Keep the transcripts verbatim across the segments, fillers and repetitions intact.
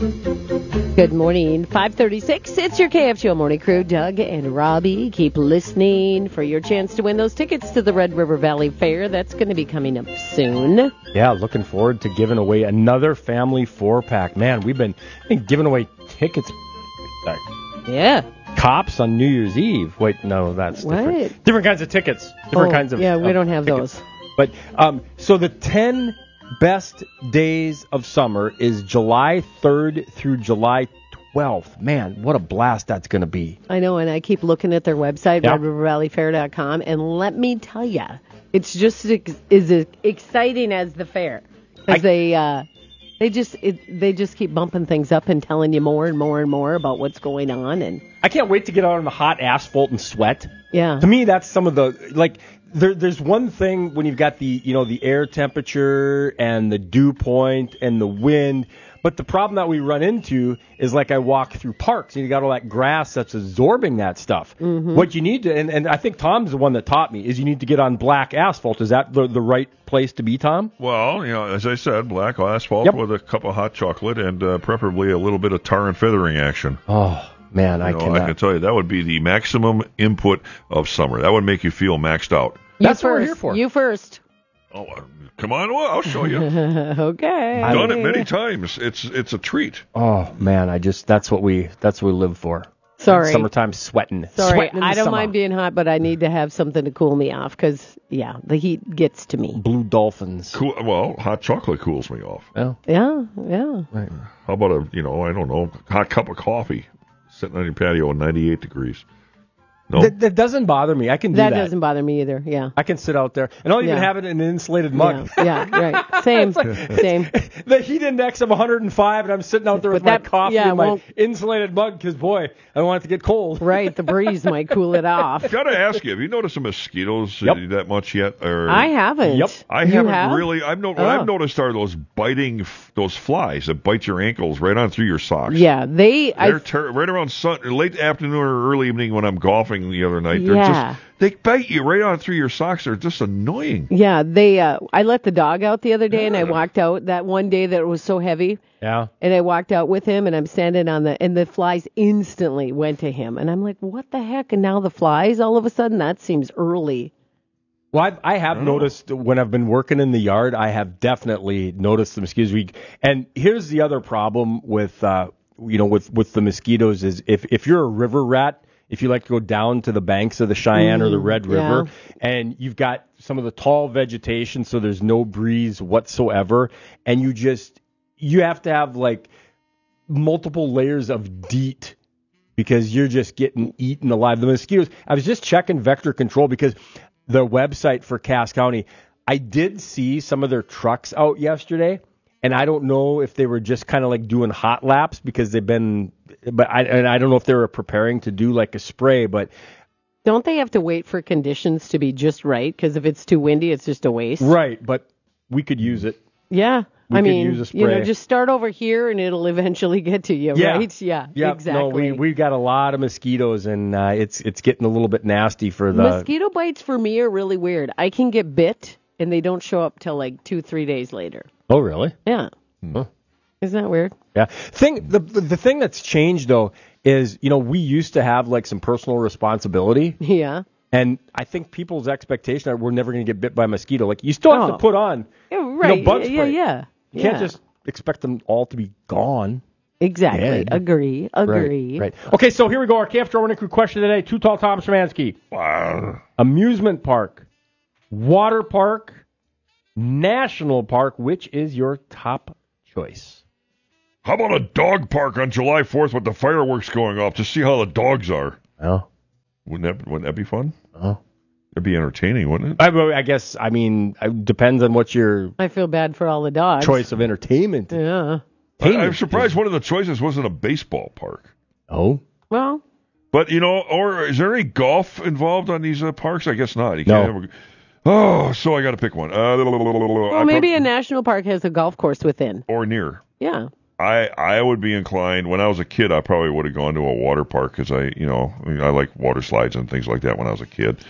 Good morning, five thirty-six. It's your K F G O Morning Crew. Doug and Robbie, keep listening for your chance to win those tickets to the Red River Valley Fair. That's going to be coming up soon. Yeah, looking forward to giving away another family four-pack. Man, we've been, been giving away tickets. Yeah. Cops on New Year's Eve. Wait, no, that's what? different. Different kinds of tickets. Different oh, kinds of Yeah, we of don't have tickets. those. But um, so the ten best days of summer is July third through July twelfth. Man, what a blast that's going to be. I know, and I keep looking at their website, Yep. red river valley fair dot com, and let me tell you, it's just as as exciting as the fair. Because they, uh, they, just, it, they just keep bumping things up and telling you more and more and more about what's going on. And I can't wait to get out on the hot asphalt and sweat. Yeah. To me, that's some of the, like, there, there's one thing when you've got the, you know, the air temperature and the dew point and the wind. But the problem that we run into is like I walk through parks and you got all that grass that's absorbing that stuff. Mm-hmm. What you need to, and, and I think Tom's the one that taught me, is you need to get on black asphalt. Is that the, the right place to be, Tom? Well, you know, as I said, black asphalt Yep. with a cup of hot chocolate and uh, preferably a little bit of tar and feathering action. Oh, man, I You know, cannot. I can tell you that would be the maximum input of summer. That would make you feel maxed out. you That's first. what we're here for. You first. Oh, uh, come on, well, I'll show you. Okay. Done it many times. It's it's a treat. Oh, man, I just, that's what we, that's what we live for. Sorry. Summertime sweating. Sorry, Sweating in the I don't summer. mind being hot, but I need to have something to cool me off because, yeah, the heat gets to me. Blue dolphins. Cool. Well, hot chocolate cools me off. Oh, Yeah, yeah. right. How about a, you know, I don't know, hot cup of coffee sitting on your patio at ninety-eight degrees? No. That, that doesn't bother me. I can do that. That doesn't bother me either, yeah. I can sit out there, and I'll even Yeah. have it in an insulated mug. Yeah, yeah, right. Same, same. The heat index of one hundred five, and I'm sitting out there with But that- my coffee yeah, in my won't- insulated mug because, boy, I don't want it to get cold. Right, the breeze might cool it off. Gotta ask you, have you noticed the mosquitoes uh, Yep. that much yet? Or I haven't. Yep. I You haven't have? really. I've no, what Oh. I've noticed are those biting, f- those flies that bite your ankles right on through your socks. Yeah, they. They're I, ter- right around sun, late afternoon or early evening when I'm golfing the other night. They're Yeah. just they bite you right on through your socks. They're just annoying. yeah, they. Uh, I let the dog out the other day, and I walked out that one day that it was so heavy. Yeah. And I walked out with him, and I'm standing on the, and the flies instantly went to him, and I'm like, what the heck? And now the flies, all of a sudden, that seems early. Well, I've, I have noticed when I've been working in the yard, I have definitely noticed the mosquitoes. We, and here's the other problem with, uh, you know, with, with the mosquitoes is if, if you're a river rat, if you like to go down to the banks of the Cheyenne or the Red River, and you've got some of the tall vegetation, so there's no breeze whatsoever, and you just, you have to have like multiple layers of DEET because you're just getting eaten alive. The mosquitoes, I was just checking vector control because the website for Cass County, I did see some of their trucks out yesterday, and I don't know if they were just kind of like doing hot laps because they've been, but I, and I don't know if they were preparing to do like a spray, but Don't they have to wait for conditions to be just right? Because if it's too windy, it's just a waste. right, but we could use it. Yeah. We I could mean, use a you know, spray. just start over here and it'll eventually get to you, Yeah. right? Yeah, Yeah, exactly. no, we we got a lot of mosquitoes, and uh, it's it's getting a little bit nasty for the. Mosquito bites for me are really weird. I can get bit and they don't show up till like two, three days later. Oh, really? Yeah. Huh. Isn't that weird? Yeah. Thing the the thing that's changed though is, you know, we used to have like some personal responsibility, Yeah. and I think people's expectation are we're never going to get bit by a mosquito. Like you still have Oh. to put on, Yeah, you right. know, bug yeah, spray. yeah. You yeah. can't just expect them all to be gone. Exactly. dead. Agree. Agree. Right. Right. Okay, so here we go. Our K F G O Morning Crew question today. Too Tall Tom Szymanski. Wow. Amusement park, water park, national park. Which is your top choice? How about a dog park on July fourth with the fireworks going off to see how the dogs are? Oh. Wouldn't that wouldn't that be fun? Oh. It'd be entertaining, wouldn't it? I, well, I guess, I mean, it depends on what your I feel bad for all the dogs. choice of entertainment. Yeah. I, I'm surprised one of the choices wasn't a baseball park. Oh. Well, But, you know, or is there any golf involved on these uh, parks? I guess not. You No. can't have a, oh, so I got to pick one. Uh, well, maybe a national park has a golf course within. or near. Yeah. I I would be inclined. When I was a kid, I probably would have gone to a water park because I, you know, I, mean, I like water slides and things like that when I was a kid.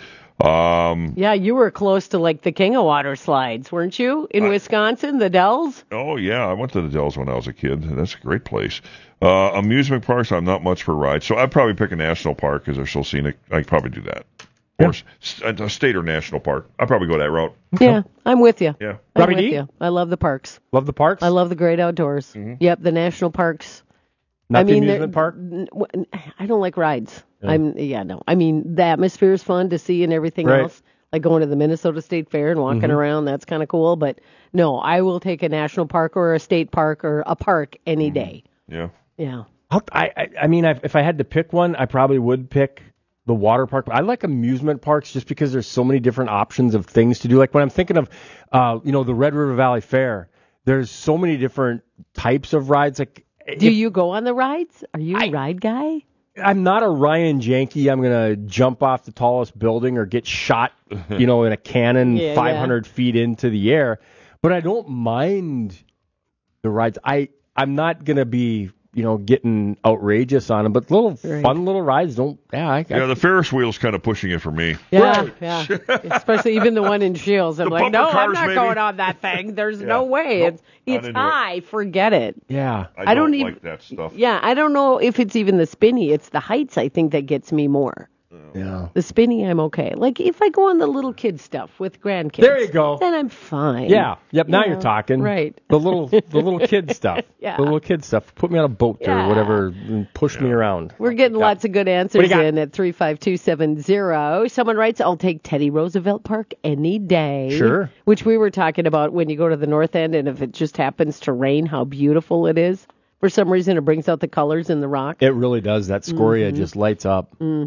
Um, Yeah, you were close to like the King of Water slides, weren't you? In I, Wisconsin, the Dells? Oh, yeah. I went to the Dells when I was a kid. That's a great place. Uh, amusement parks, I'm not much for rides. So I'd probably pick a national park because they're so scenic. I'd probably do that. Yeah. Or a state or national park. I'd probably go that route. Yeah, I'm with you. Yeah. I'm Robbie with D? you. I love the parks. Love the parks? I love the great outdoors. Mm-hmm. Yep, the national parks. Not I mean, the amusement park? n- w- I don't like rides. Yeah. I'm yeah, no. I mean, the atmosphere is fun to see and everything Right. else. Like going to the Minnesota State Fair and walking Mm-hmm. around, that's kind of cool. But no, I will take a national park or a state park or a park any Mm-hmm. day. Yeah. Yeah. I'll- I, I, I mean, I, if I had to pick one, I probably would pick the water park. I like amusement parks just because there's so many different options of things to do. Like when I'm thinking of, uh, you know, the Red River Valley Fair, there's so many different types of rides. Like, Do if- you go on the rides? Are you a I- ride guy? I'm not a Ryan Janke. I'm gonna jump off the tallest building or get shot, you know, in a cannon Yeah, five hundred feet into the air. But I don't mind the rides. I I'm not gonna be, you know, getting outrageous on them. But little Right. fun little rides don't. Yeah, I, I Yeah, the Ferris wheel's kind of pushing it for me. Yeah, Right. yeah. Especially even the one in Shields. I'm The like, bumper no, I'm cars, not maybe? going on that thing. There's Yeah. no way. Nope. It's it's Not into it. high. Forget it. yeah. I, I don't, don't like even- that stuff. Yeah, I don't know if it's even the spinny. It's the heights, I think, that gets me more. Yeah. The spinny, I'm okay. Like if I go on the little kid stuff with grandkids, There you go. then I'm fine. Yeah. Yep. Now You you're know, talking. right. The little the little kid stuff. Yeah. The little kid stuff. Put me on a boat Yeah. or whatever and push me around. We're getting Yeah. lots of good What answers do you got? in at three five two seven zero. Someone writes, I'll take Teddy Roosevelt Park any day. Sure. Which we were talking about when you go to the north end and if it just happens to rain, how beautiful it is. For some reason, it brings out the colors in the rock. It really does. That scoria Mm-hmm. just lights up.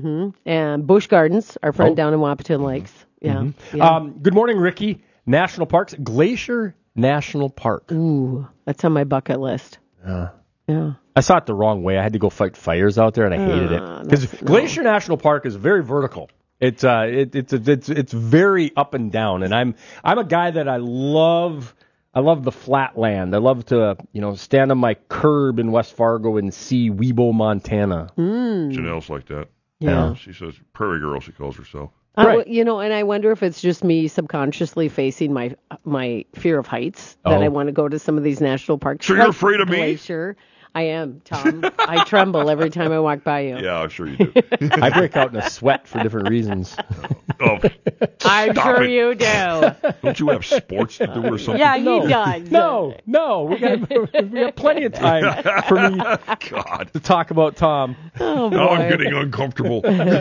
And Busch Gardens, our friend Oh. down in Wapaton Lakes. Yeah. yeah. Um, good morning, Ricky. National Parks, Glacier National Park. Ooh, that's on my bucket list. Yeah. Yeah. I saw it the wrong way. I had to go fight fires out there, and I hated Uh, it because that's- no. Glacier National Park is very vertical. It's uh, it, it's it's it's very up and down, and I'm I'm a guy that I love. I love the flat land. I love to you know stand on my curb in West Fargo and see Webo, Montana. Janelle's like that. Yeah. She says prairie girl, she calls herself. I w- Right. you know, and I wonder if it's just me subconsciously facing my my fear of heights that Oh. I want to go to some of these national parks. So you're like afraid of me? Glacier. I am, Tom. I tremble every time I walk by you. Yeah, I'm sure you do. I break out in a sweat for different reasons. Oh, I'm stop sure it. you do. Don't you have sports to do or something? Yeah, he No. does. No, no, we got we got plenty of time for me God. to talk about Tom. Oh, boy. Now I'm getting uncomfortable.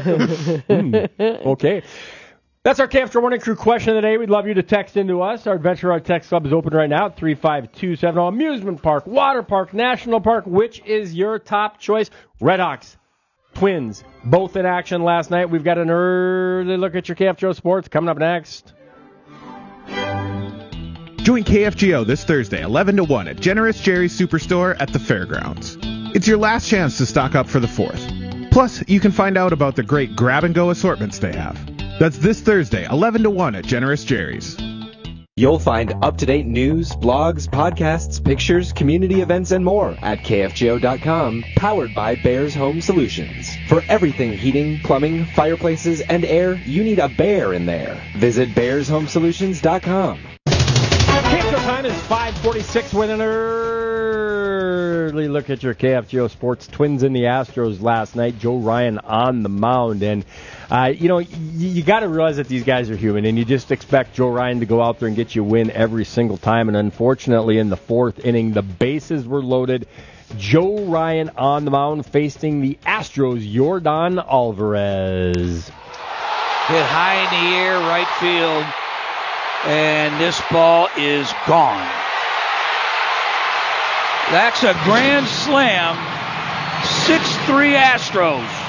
Okay. That's our Camp Store Morning Crew question of the day. We'd love you to text into us. Our Adventure Rock Text Club is open right now at three five two seven zero. Amusement Park, Water Park, National Park. Which is your top choice? Redhawks, Twins, both in action last night. We've got an early look at your K F G O Sports coming up next. Join K F G O this Thursday, eleven to one at Generous Jerry's Superstore at the Fairgrounds. It's your last chance to stock up for the fourth. Plus, you can find out about the great grab-and-go assortments they have. That's this Thursday, eleven to one at Generous Jerry's. You'll find up-to-date news, blogs, podcasts, pictures, community events, and more at K F G O dot com, powered by Bears Home Solutions. For everything heating, plumbing, fireplaces, and air, you need a bear in there. Visit Bears Home Solutions dot com. K F G O time is five forty-six with an early look at your K F G O Sports. Twins and the Astros last night. Joe Ryan on the mound. And, uh, you know, y- you got to realize that these guys are human, and you just expect Joe Ryan to go out there and get you a win every single time. And unfortunately, in the fourth inning, the bases were loaded. Joe Ryan on the mound facing the Astros, Yordan Alvarez. Hit high in the air, right field, and this ball is gone. That's a grand slam. six three Astros.